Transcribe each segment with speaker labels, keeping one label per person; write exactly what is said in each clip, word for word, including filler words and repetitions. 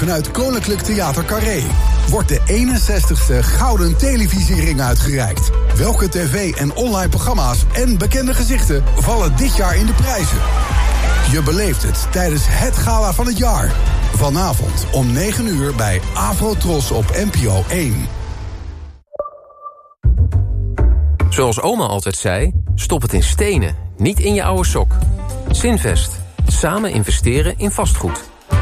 Speaker 1: vanuit Koninklijk Theater Carré wordt de eenenzestigste Gouden Televisiering uitgereikt. Welke tv- en online programma's en bekende gezichten vallen dit jaar in de prijzen? Je beleeft het tijdens het gala van het jaar. Vanavond om negen uur bij Afrotros op N P O één.
Speaker 2: Zoals oma altijd zei, stop het in stenen, niet in je oude sok. Zinvest. Samen investeren in vastgoed.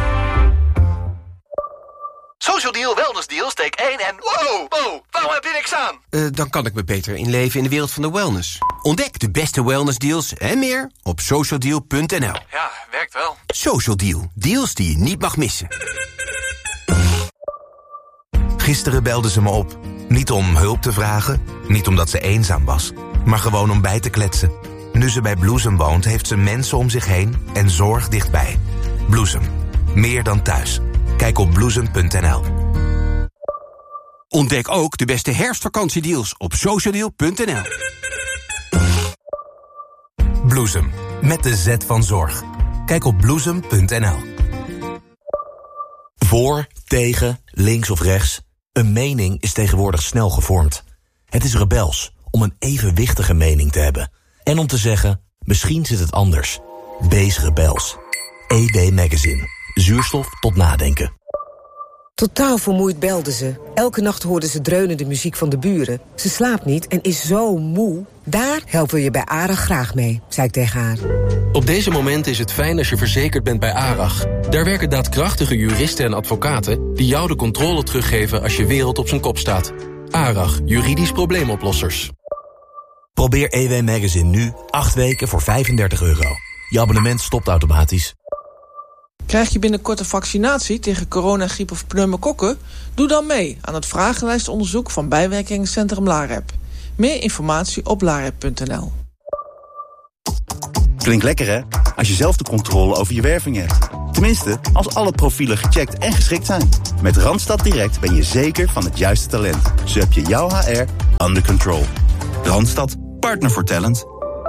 Speaker 3: Social Deal, Wellness Deal, steek één en... Wow, wow, waarom heb je niks aan?
Speaker 4: Uh, dan kan ik me beter inleven in de wereld van de wellness. Ontdek de beste wellness deals en meer op social deal punt n l.
Speaker 3: Ja, werkt wel.
Speaker 4: Social Deal, deals die je niet mag missen.
Speaker 5: Gisteren belde ze me op. Niet om hulp te vragen, niet omdat ze eenzaam was, maar gewoon om bij te kletsen. Nu ze bij Bloesem woont, heeft ze mensen om zich heen en zorg dichtbij. Bloesem. Meer dan thuis. Kijk op bloesem punt n l.
Speaker 4: Ontdek ook de beste herfstvakantiedeals op social deal punt n l.
Speaker 5: Bloesem. Met de Z van zorg. Kijk op bloesem punt n l.
Speaker 6: Voor, tegen, links of rechts. Een mening is tegenwoordig snel gevormd. Het is rebels om een evenwichtige mening te hebben. En om te zeggen, misschien zit het anders. Wees rebels. E W Magazine. Zuurstof tot nadenken.
Speaker 7: Totaal vermoeid belde ze. Elke nacht hoorde ze dreunende muziek van de buren. Ze slaapt niet en is zo moe. Daar helpen we je bij ARAG graag mee, zei ik tegen haar.
Speaker 8: Op deze momenten is het fijn als je verzekerd bent bij ARAG. Daar werken daadkrachtige juristen en advocaten die jou de controle teruggeven als je wereld op zijn kop staat. ARAG, juridisch probleemoplossers.
Speaker 6: Probeer E W Magazine nu acht weken voor vijfendertig euro. Je abonnement stopt automatisch.
Speaker 9: Krijg je binnenkort een vaccinatie tegen corona, griep of pneumokokken? Doe dan mee aan het vragenlijstonderzoek van bijwerkingencentrum LAREP. Meer informatie op larep punt n l.
Speaker 10: Klinkt lekker, hè? Als je zelf de controle over je werving hebt. Tenminste, als alle profielen gecheckt en geschikt zijn. Met Randstad Direct ben je zeker van het juiste talent. Zo heb je jouw H R under control. Randstad, partner voor talent.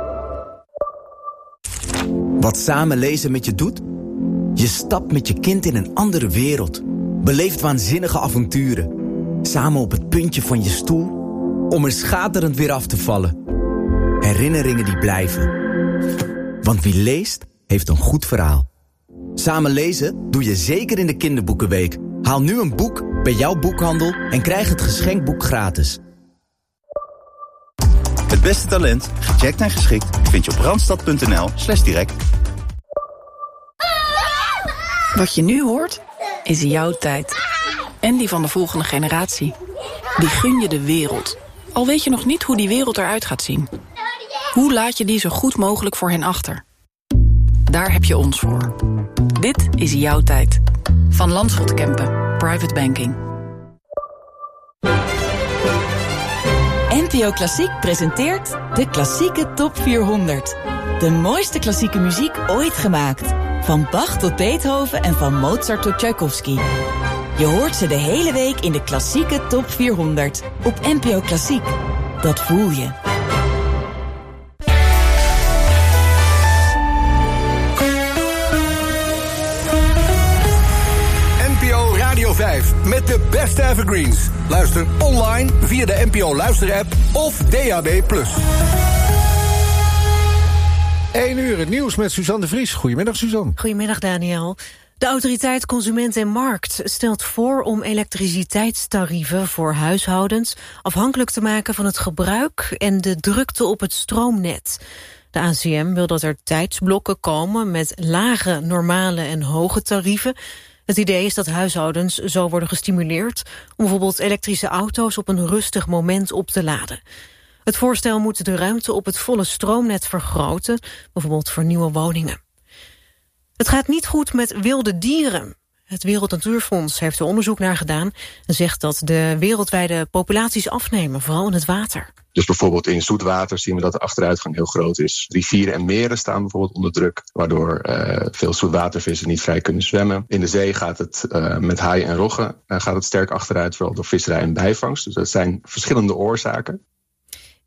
Speaker 11: Wat samen lezen met je doet? Je stapt met je kind in een andere wereld. Beleeft waanzinnige avonturen. Samen op het puntje van je stoel, om er schaterend weer af te vallen. Herinneringen die blijven. Want wie leest, heeft een goed verhaal. Samen lezen doe je zeker in de kinderboekenweek. Haal nu een boek bij jouw boekhandel en krijg het geschenkboek gratis.
Speaker 10: Het beste talent, gecheckt en geschikt, vind je op randstad punt n l slash direct.
Speaker 12: Wat je nu hoort, is jouw tijd. En die van de volgende generatie. Die gun je de wereld. Al weet je nog niet hoe die wereld eruit gaat zien. Hoe laat je die zo goed mogelijk voor hen achter? Daar heb je ons voor. Dit is jouw tijd. Van Landschot Kempen. Private Banking.
Speaker 13: N P O Klassiek presenteert de klassieke top vierhonderd. De mooiste klassieke muziek ooit gemaakt. Van Bach tot Beethoven en van Mozart tot Tchaikovsky. Je hoort ze de hele week in de klassieke top vierhonderd. Op N P O Klassiek. Dat voel je.
Speaker 1: N P O Radio vijf met de beste evergreens. Luister online via de N P O Luisterapp of D A B plus.
Speaker 14: één uur het nieuws met Suzanne de Vries. Goedemiddag, Suzanne.
Speaker 15: Goedemiddag, Daniel. De Autoriteit Consument en Markt stelt voor om elektriciteitstarieven voor huishoudens afhankelijk te maken van het gebruik en de drukte op het stroomnet. De A C M wil dat er tijdsblokken komen met lage, normale en hoge tarieven. Het idee is dat huishoudens zo worden gestimuleerd om bijvoorbeeld elektrische auto's op een rustig moment op te laden. Het voorstel moet de ruimte op het volle stroomnet vergroten, bijvoorbeeld voor nieuwe woningen. Het gaat niet goed met wilde dieren. Het Wereld Natuurfonds heeft er onderzoek naar gedaan en zegt dat de wereldwijde populaties afnemen, vooral in het water.
Speaker 16: Dus bijvoorbeeld in zoetwater zien we dat de achteruitgang heel groot is. Rivieren en meren staan bijvoorbeeld onder druk, waardoor uh, veel zoetwatervissen niet vrij kunnen zwemmen. In de zee gaat het uh, met haaien en roggen uh, gaat het sterk achteruit, vooral door visserij en bijvangst. Dus dat zijn verschillende oorzaken.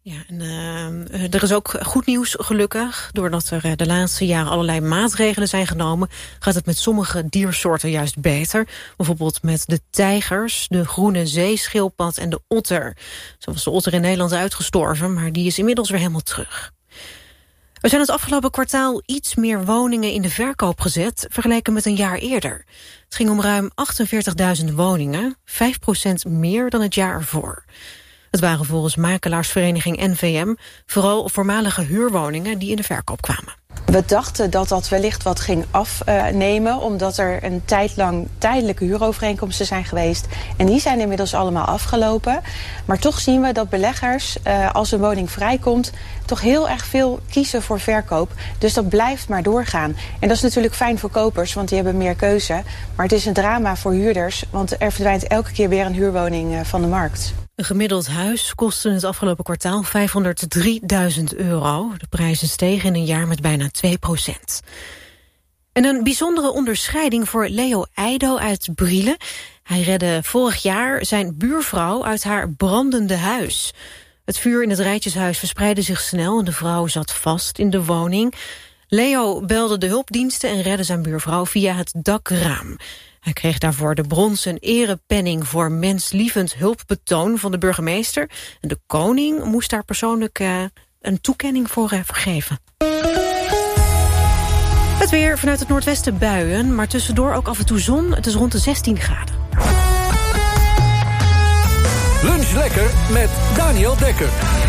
Speaker 15: Ja, en uh, er is ook goed nieuws gelukkig. Doordat er uh, de laatste jaren allerlei maatregelen zijn genomen, gaat het met sommige diersoorten juist beter. Bijvoorbeeld met de tijgers, de groene zeeschildpad en de otter. Zo was de otter in Nederland uitgestorven, maar die is inmiddels weer helemaal terug. Er zijn het afgelopen kwartaal iets meer woningen in de verkoop gezet, vergeleken met een jaar eerder. Het ging om ruim achtenveertigduizend woningen, vijf procent meer dan het jaar ervoor. Het waren volgens makelaarsvereniging N V M vooral voormalige huurwoningen die in de verkoop kwamen.
Speaker 17: We dachten dat dat wellicht wat ging afnemen, omdat er een tijd lang tijdelijke huurovereenkomsten zijn geweest. En die zijn inmiddels allemaal afgelopen. Maar toch zien we dat beleggers, als een woning vrijkomt, toch heel erg veel kiezen voor verkoop. Dus dat blijft maar doorgaan. En dat is natuurlijk fijn voor kopers, want die hebben meer keuze. Maar het is een drama voor huurders, want er verdwijnt elke keer weer een huurwoning van de markt.
Speaker 15: Een gemiddeld huis kostte het afgelopen kwartaal vijfhonderddrieduizend euro. De prijzen stegen in een jaar met bijna twee procent. En een bijzondere onderscheiding voor Leo Eido uit Brielen. Hij redde vorig jaar zijn buurvrouw uit haar brandende huis. Het vuur in het rijtjeshuis verspreidde zich snel en de vrouw zat vast in de woning. Leo belde de hulpdiensten en redde zijn buurvrouw via het dakraam. Hij kreeg daarvoor de bronzen erepenning voor menslievend hulpbetoon van de burgemeester. En de koning moest daar persoonlijk uh, een toekenning voor uh, vergeven. Het weer vanuit het noordwesten buien, maar tussendoor ook af en toe zon. Het is rond de zestien graden.
Speaker 14: Lunch lekker met Daniel Dekker.